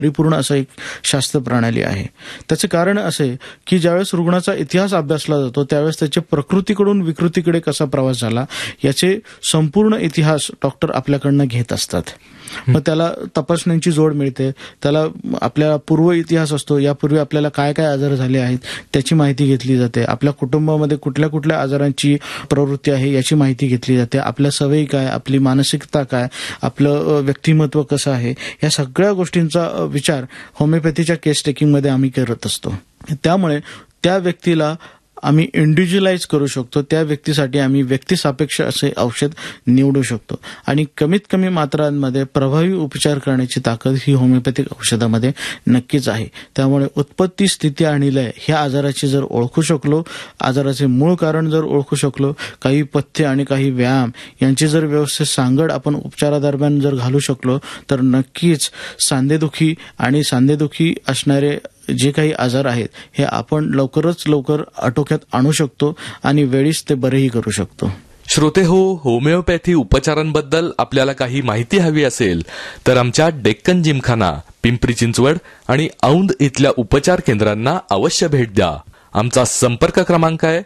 परिपूर्ण असं एक शास्त्र प्रणाली आहे. त्याचं कारण असे की ज्यावेळेस रुग्णाचा इतिहास अभ्यासला जातो त्यावेळेस त्याच्या प्रकृतीकडून विकृतीकडे कसा प्रवास झाला याचे संपूर्ण इतिहास डॉक्टर आपल्याकडनं घेत असतात. मग त्याला तपासण्यांची जोड मिळते, त्याला आपल्या पूर्व इतिहास असतो, यापूर्वी आपल्याला काय काय आजार झाले आहेत त्याची माहिती घेतली जाते, आपल्या कुटुंबामध्ये कुठल्या कुठल्या आजारांची प्रवृत्ती आहे याची माहिती घेतली जाते, आपल्या सवयी काय, आपली मानसिकता काय, आपलं व्यक्तिमत्व कसं आहे, या सगळ्या गोष्टींचा विचार होमिओपॅथीच्या केस टेकिंगमध्ये आम्ही करत असतो. त्यामुळे त्या व्यक्तीला आम्ही इंडिव्हिज्युअलाइज करू शकतो, त्या व्यक्तीसाठी आम्ही व्यक्तिसापेक्ष असे औषध निवडू शकतो आणि कमीत कमी मात्रांमध्ये प्रभावी उपचार करण्याची ताकद ही होमिओपॅथिक औषधामध्ये नक्कीच आहे. त्यामुळे उत्पत्ती, स्थिती आणि लय ह्या आजाराची जर ओळखू शकलो, आजाराचे मूळ कारण जर ओळखू शकलो, काही पथ्य आणि काही व्यायाम यांची जर व्यवस्थित सांगड आपण उपचारादरम्यान जर घालू शकलो तर नक्कीच सांधेदुखी आणि सांधेदुखी असणारे जे काही आजार आहेत हे आपण लवकरच लवकर आटोक्यात आणू शकतो आणि वेळीच ते बरेही करू शकतो. श्रोते हो, होमिओपॅथी उपचारांबद्दल आपल्याला काही माहिती हवी असेल तर आमच्या डेक्कन जिमखाना, पिंपरी चिंचवड आणि औंध इथल्या उपचार केंद्रांना अवश्य भेट द्या. आमचा संपर्क क्रमांक आहे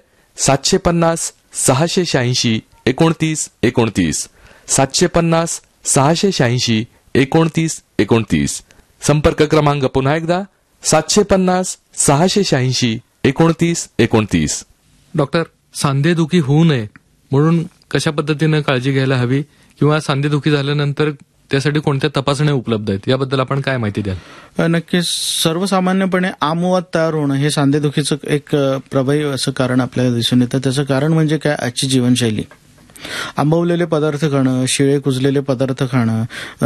750 686 29 29 750 686 29 29. संपर्क क्रमांक पुन्हा एकदा 750 686 29 29. डॉक्टर, सांधेदुखी होऊ नये म्हणून कशा पद्धतीने काळजी घ्यायला हवी किंवा सांधेदुखी झाल्यानंतर त्यासाठी कोणत्या तपासण्या उपलब्ध आहेत याबद्दल आपण काय माहिती द्याल? नक्कीच. सर्वसामान्यपणे आमुवात तयार होणं हे सांधेदुखीचं एक प्रभावी असं कारण आपल्याला दिसून येतं. त्याचं कारण म्हणजे काय, आजची जीवनशैली. आंबवलेले पदार्थ खाणं, शिळे कुजलेले पदार्थ खाणं,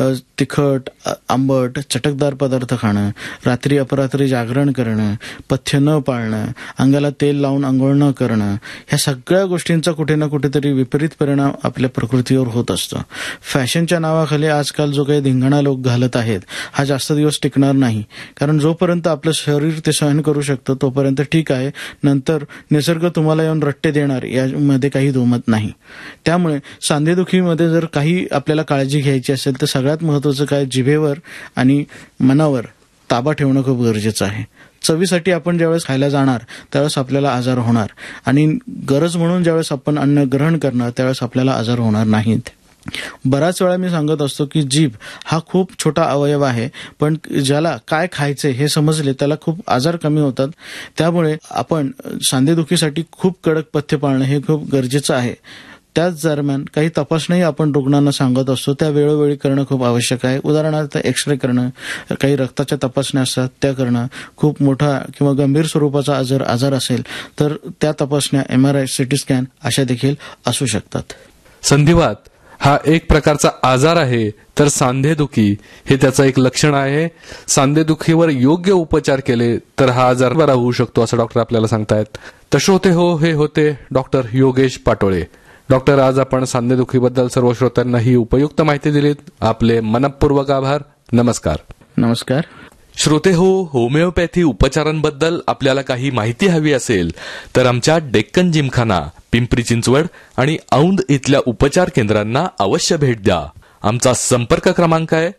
तिखट, आंबट, चटकदार पदार्थ खाणं, रात्री अपरात्री जागरण करणं, पथ्य न पाळणं, अंगाला तेल लावून आंघोळ न करणं, ह्या सगळ्या गोष्टींचा कुठे ना कुठेतरी विपरीत परिणाम आपल्या प्रकृतीवर होत असतो. फॅशनच्या नावाखाली आजकाल जो काही धिंगाणा लोक घालत आहेत हा जास्त दिवस टिकणार नाही. कारण जोपर्यंत आपलं शरीर ते सहन करू शकतं तोपर्यंत ठीक आहे, नंतर निसर्ग तुम्हाला येऊन रट्टे देणार यामध्ये काही दुमत नाही. त्यामुळे सांधेदुखीमध्ये जर काही आपल्याला काळजी घ्यायची असेल तर सगळ्यात महत्वाचं काय, जिभेवर आणि मनावर ताबा ठेवणं खूप गरजेचं आहे. चवीसाठी आपण ज्यावेळेस खायला जाणार त्यावेळेस आपल्याला आजार होणार आणि गरज म्हणून ज्यावेळेस आपण अन्न ग्रहण करणार त्यावेळेस आपल्याला आजार होणार नाहीत. बराच वेळा मी सांगत असतो की जीभ हा खूप छोटा अवयव आहे, पण ज्याला काय खायचे हे समजले त्याला खूप आजार कमी होतात. त्यामुळे आपण सांधेदुखीसाठी खूप कडक पथ्य पाळणं हे खूप गरजेचं आहे. त्याच दरम्यान काही तपासण्याही आपण रुग्णांना सांगत असतो, त्या वेळोवेळी करणं खूप आवश्यक आहे. उदाहरणार्थ एक्सरे करणं, काही रक्ताच्या तपासण्या असतात त्या करणं, खूप मोठा किंवा गंभीर स्वरूपाचा आजार असेल तर त्या तपासण्या MRI, CT स्कॅन अशा देखील असू शकतात. संधिवात हा एक प्रकारचा आजार आहे तर सांधेदुखी हे त्याचं एक लक्षण आहे. सांधेदुखीवर योग्य उपचार केले तर हा आजार बरा होऊ शकतो असं डॉक्टर आपल्याला सांगतायत. तर श्रोते हो, हे होते डॉक्टर योगेश पाटोळे. डॉक्टर, आज आपण सांधेदुखीबद्दल सर्व श्रोत्यांना ही उपयुक्त माहिती दिलीत. आपले मनपूर्वक आभार. नमस्कार. नमस्कार. श्रोते हो, होमिओपॅथी उपचारांबद्दल आपल्याला काही माहिती हवी असेल तर आमच्या डेक्कन जिमखाना, पिंपरी चिंचवड आणि औंध इथल्या उपचार केंद्रांना अवश्य भेट द्या. आमचा संपर्क क्रमांक आहे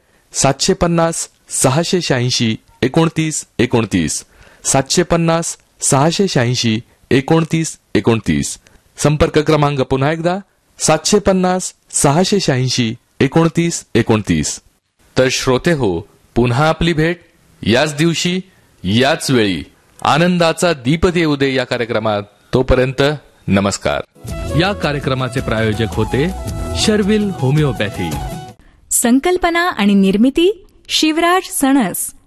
750 686 29 29 750 686 29 29. संपर्क क्रमांक पुन्हा एकदा 750 686 29 29. तर श्रोते हो, पुन्हा आपली भेट याच दिवशी याच वेळी. आनंदाचा दीप देऊ दे या कार्यक्रमात. तोपर्यंत नमस्कार. या कार्यक्रमाचे प्रायोजक होते शर्विल होमिओपॅथी. संकल्पना आणि निर्मिती शिवराज सणस.